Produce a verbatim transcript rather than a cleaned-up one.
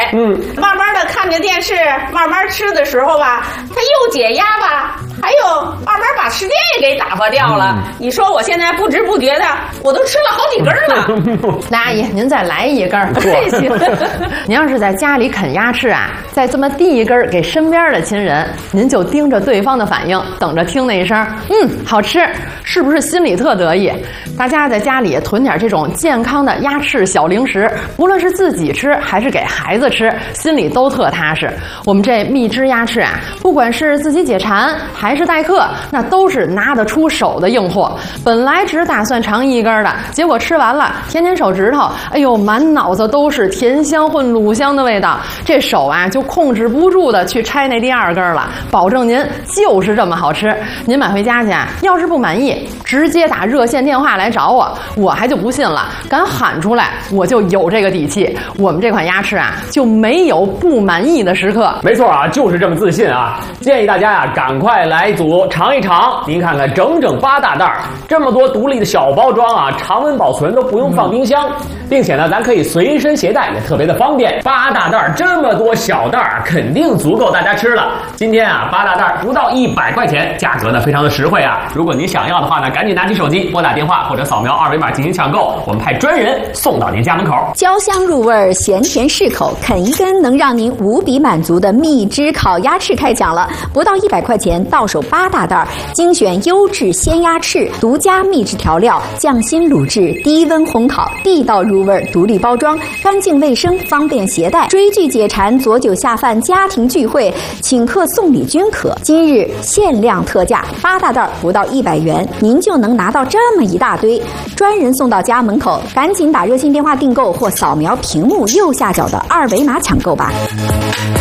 嗯， 慢慢的看着电视，慢慢吃的时候吧，它又解压吧，还有慢慢把吃电也给打发掉了。嗯、你说我现在不知不觉的，我都吃了好几根呢。 那阿姨，您再来一根儿，这行。您要是在家里啃鸭翅啊，再这么递一根儿给身边的亲人，您就盯着对方的反应，等着听那一声嗯好吃，是不是心里特得意？大家在家里囤点这种健康的鸭翅小零食，无论是自己吃还是给孩子吃，心里都特踏实。我们这蜜汁鸭翅啊，不管是自己解馋还是待客，那都是拿得出手的硬货。本来只打算尝一根的，结果吃完了，舔舔手指头，哎呦，满脑子都是甜香混卤香的味道，这手啊就控制不住的去拆那第二根了。保证您就是这么好吃。您买回家去啊，要是不满意，直接打热线电话来找我，我还就不信了，敢喊出来，我就有这个底气。我们这款鸭翅啊，就没有不满意的时刻。 没错啊，就是这么自信啊！建议大家呀，赶快来组尝一尝。您看看，整整八大袋，这么多独立的小包装啊，常温保存都不用放冰箱，并且呢，咱可以随身携带，也特别的方便。八大袋这么多小袋，肯定足够大家吃了。今天啊，八大袋不到一百块钱，价格呢非常的实惠啊！如果您想要的话呢，赶紧拿起手机拨打电话或者扫描二维码进行抢购，我们派专人送到您家门口。 焦香入味，咸甜适口，啃一根能让您无比满足的蜜汁烤鸭翅开讲了，不到一百块钱，到手八大袋，精选优质鲜鸭翅，独家秘制调料，匠心卤制，低温烘烤，地道入味，独立包装，干净卫生，方便携带。追剧解馋，佐酒下饭，家庭聚会，请客送礼均可。今日限量特价，八大袋不到一百元，您就能拿到这么一大堆，专人送到家门口。赶紧打热线电话订购或扫描屏幕右下角的二维码抢购吧。